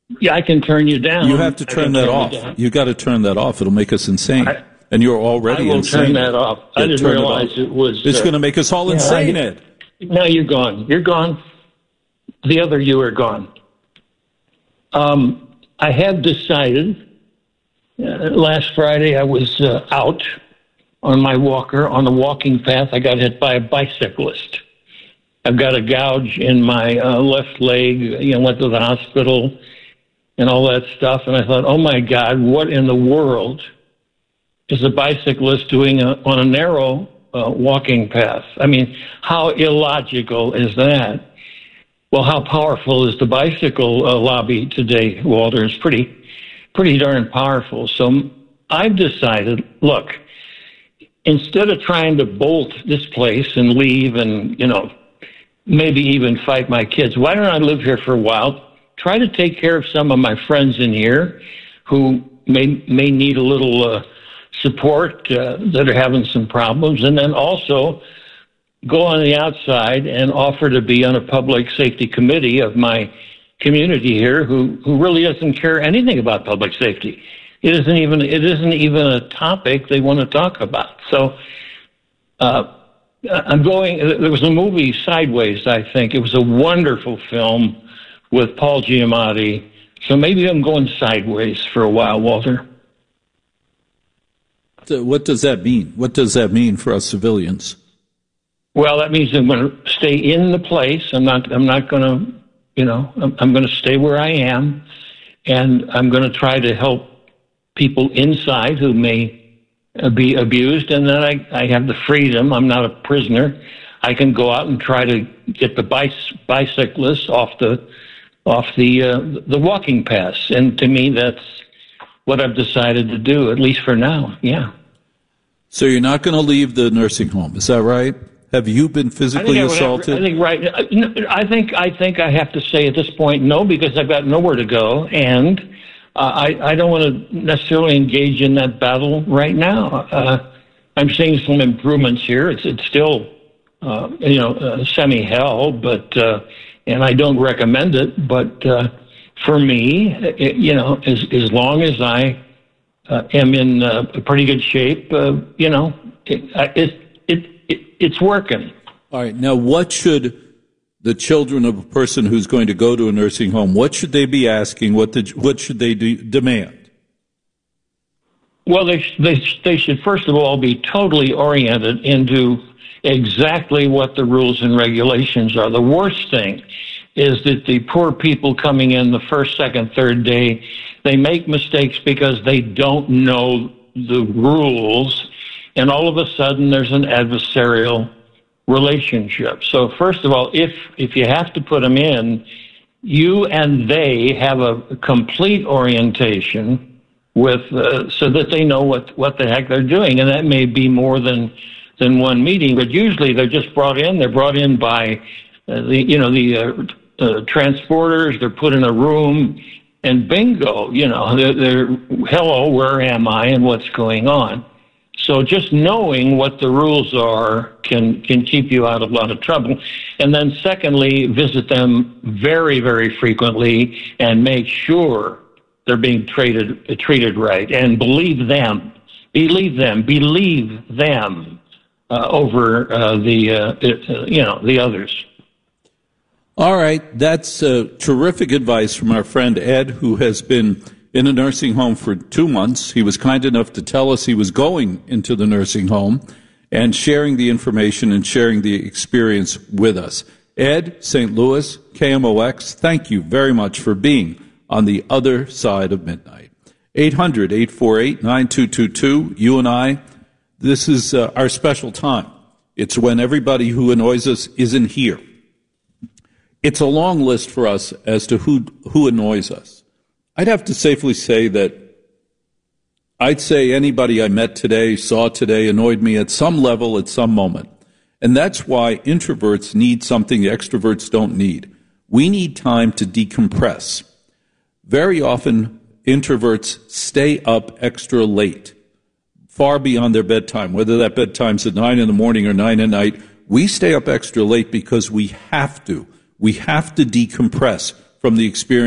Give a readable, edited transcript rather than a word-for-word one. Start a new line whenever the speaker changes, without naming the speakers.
Yeah, I can turn you down.
You have to turn that off. You got to turn that off. It'll make us insane. And you're already insane.
I will turn that off. I didn't realize it was...
It's going to make us all insane, Ed.
No, you're gone. You're gone. The other you are gone. I have decided... last Friday, I was out on my walker on a walking path. I got hit by a bicyclist. I've got a gouge in my left leg. Went to the hospital and all that stuff. And I thought, oh my God, what in the world is a bicyclist doing on a narrow walking path? I mean, how illogical is that? Well, how powerful is the bicycle lobby today, Walter? It's pretty darn powerful. So I've decided, look, instead of trying to bolt this place and leave and, maybe even fight my kids, why don't I live here for a while, try to take care of some of my friends in here who may need a little support that are having some problems, and then also go on the outside and offer to be on a public safety committee of my community here who really doesn't care anything about public safety. It isn't even a topic they want to talk about. So I'm going. There was a movie, Sideways, I think. It was a wonderful film with Paul Giamatti. So maybe I'm going sideways for a while, Walter.
What does that mean? What does that mean for us civilians?
Well, that means I'm going to stay in the place. I'm not going to, I'm going to stay where I am, and I'm going to try to help people inside who may be abused, and then I have the freedom. I'm not a prisoner. I can go out and try to get the bicyclists off the walking paths, and to me, that's what I've decided to do, at least for now. Yeah.
So you're not going to leave the nursing home, is that right? Have you been physically assaulted?
I think right. I think I have to say at this point no, because I've got nowhere to go, and I don't want to necessarily engage in that battle right now. I'm seeing some improvements here. It's still semi hell, but and I don't recommend it. But for me, as long as I am in pretty good shape, it's working.
All right. Now, what should the children of a person who's going to go to a nursing home, what should they be asking? What should they demand?
Well, they should, first of all, be totally oriented into exactly what the rules and regulations are. The worst thing is that the poor people coming in the first, second, third day, they make mistakes because they don't know the rules, and all of a sudden there's an adversarial relationship. So first of all, if you have to put them in, you and they have a complete orientation with so that they know what the heck they're doing, and that may be more than one meeting. But usually they're just brought in. They're brought in by the transporters. They're put in a room, and bingo, they're hello, where am I, and what's going on. So just knowing what the rules are can keep you out of a lot of trouble. And then secondly, visit them very, very frequently and make sure they're being treated right. And believe them over the others.
All right. That's terrific advice from our friend Ed, who has been in a nursing home for 2 months. He was kind enough to tell us he was going into the nursing home and sharing the information and sharing the experience with us. Ed, St. Louis, KMOX, thank you very much for being on the other side of midnight. 800-848-9222, you and I, this is our special time. It's when everybody who annoys us isn't here. It's a long list for us as to who annoys us. I'd have to safely say that I'd say anybody I met today, saw today, annoyed me at some level, at some moment. And that's why introverts need something extroverts don't need. We need time to decompress. Very often, introverts stay up extra late, far beyond their bedtime, whether that bedtime's at 9 in the morning or 9 at night. We stay up extra late because we have to. We have to decompress from the experience